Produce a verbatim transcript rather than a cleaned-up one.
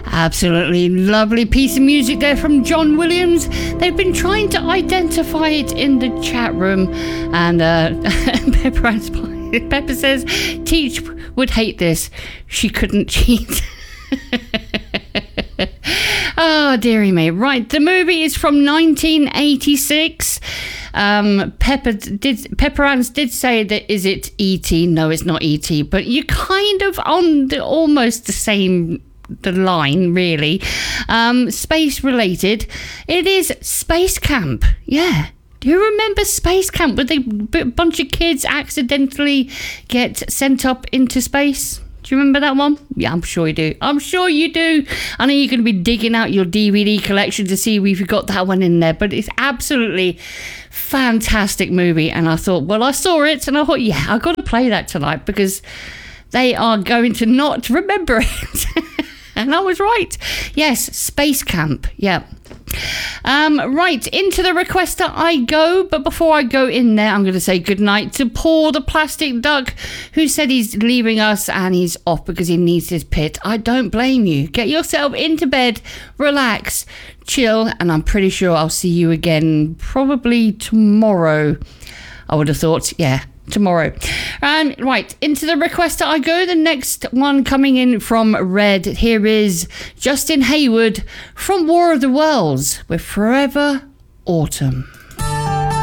Absolutely lovely piece of music there from John Williams. They've been trying to identify it in the chat room, and uh, Pepper, Pepper says Teach would hate this. She couldn't cheat. Oh, dearie me. Right, the movie is from nineteen eighty-six. Um, Pepper did Pepper Anns did say that is it E T? No, it's not E T, but you're kind of on the, almost the same the line, really. Um, space related. It is Space Camp. Yeah. Do you remember Space Camp, where the b- bunch of kids accidentally get sent up into space? Do you remember that one? Yeah, I'm sure you do. I'm sure you do. I know you're going to be digging out your D V D collection to see if you've got that one in there, but it's absolutely fantastic movie. And I thought, well, I saw it and I thought, yeah, I've got to play that tonight because they are going to not remember it. And I was right. Yes, Space Camp. Yeah. Um, right, into the requester I go, but before I go in there, I'm going to say goodnight to Paul the Plastic Duck, who said he's leaving us and he's off because he needs his pit. I don't blame you. Get yourself into bed, relax, chill, and I'm pretty sure I'll see you again probably tomorrow. I would have thought, yeah. Tomorrow. Um, right, into the requester I go. The next one coming in from Red. Here is Justin Hayward from War of the Worlds with Forever Autumn.